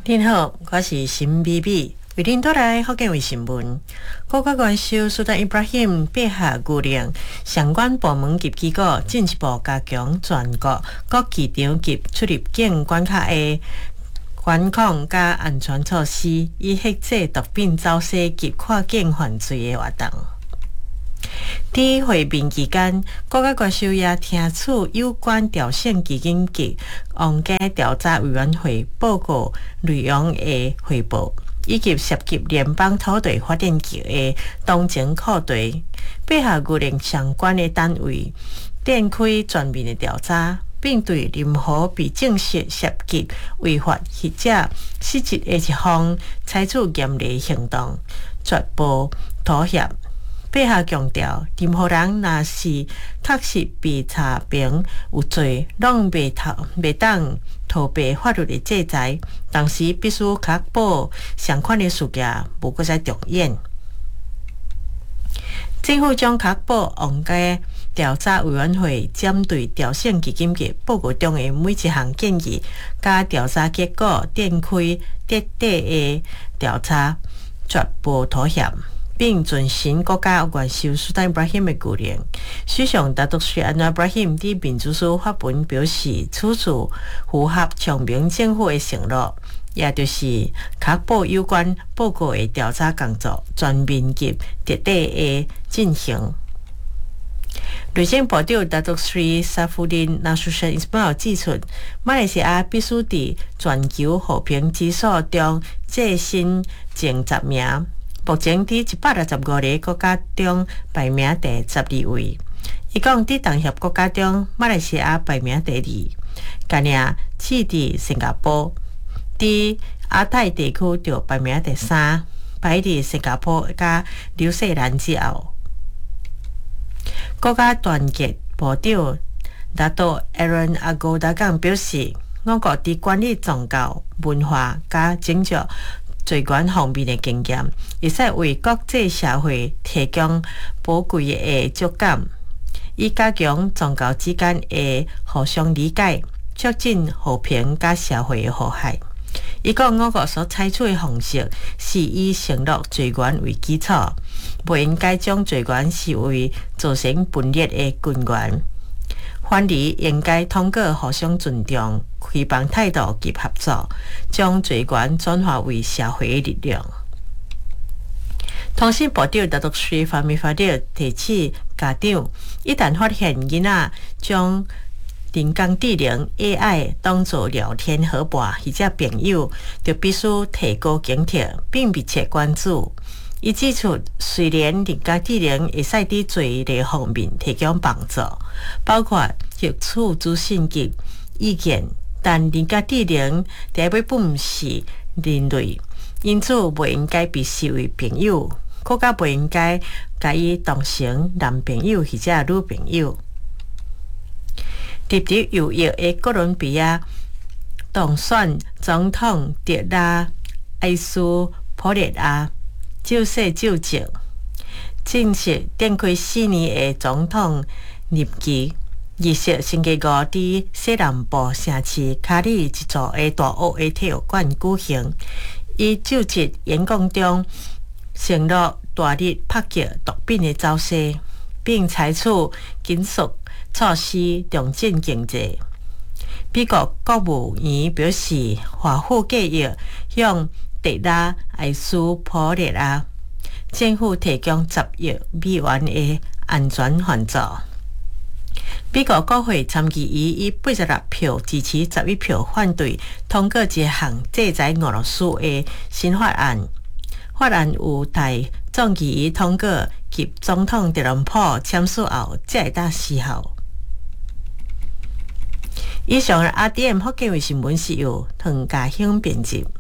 您好，我是沈美美，为您带来福建卫新闻。国家元首苏丹伊布拉欣颁下谕令，相关部门及机构进一步加强全国各机场及出入境关卡的管控加安全措施，以遏制毒品走私及跨境犯罪的活动。在会面期间，国家元首也听取有关朝鲜基金及皇家调查委员会报告内容的汇报，以及涉及联邦土地发展局的东情库地，颁下谕令相关的单位展开全面的调查，并对任何被证实涉及违法或者失职的一方采取严厉行动，绝不妥协。颁下强调，任何人若是确实被查明有罪，拢袂当逃避法律的制裁，同时必须确保相关的事件无搁再重演。政府将确保皇家调查委员会针对朝鲜基金局报告中的每一项建议加调查结果展开彻底的调查，绝不妥协，并遵循国家元首苏丹伊布拉欣的谕令。首相达独斯安瓦布拉欣在民主书发文表示，此次符合长明政府的承诺，也就是确保有关报告的调查工作全面及彻底的进行。内政部长达独斯沙夫林纳苏申伊斯马尔指出，马来西亚必须在全球和平指数中躋身前10名。目前伫165个国家中排名第12位。伊讲，伫同协国家中，马来西亚排名第2，今年次伫新加坡；伫亚太地区就排名第3，排伫新加坡加纽西兰之后。国家团结部长拿督 Aaron Agodagan 表示，我国伫管理宗教、文化加宗教最高方面的经验，会使为国际社会提供宝贵的触感，以加强宗教之间的互相理解，促进和平加社会的和谐。伊讲，我国所采取的方式是以承诺罪源为基础，不应该将罪源视为造成分裂的根源。反而应该通过互相尊重、开放态度及合作，将罪源转化为社会的力量。通讯部长达独斯法米法律提醒家长，一旦发现囡仔将人工智能 AI 当作聊天伙伴或者朋友，就必须提高警惕，并密切关注。伊指出，虽然人工智能会使伫侪个方面提供帮助，包括获取资讯及意见，但人工智能第一尾本是人类，因此不应该被视为朋友，更加不应该甲伊当成男朋友或者女朋友。入职右翼的哥伦比亚当选总统德拉埃斯普列亚就世就职，正式展开4年的总统任期。仪式星期五伫西南部城市卡里一座的大屋的体育馆举行。伊就职演讲中承诺大力拍击毒品的走私，并采取紧速措施重振经济。美国国务院表示，华府计划向德拉埃斯普列亚政府提供10亿美元的安全援助。美国国会参议院以86票支持11票反对通过一项制裁俄罗斯的新法案。法案有待众议院通过及总统特朗普签署后才会当生效。以上的 RDM 福建卫新闻是由唐家兴编辑。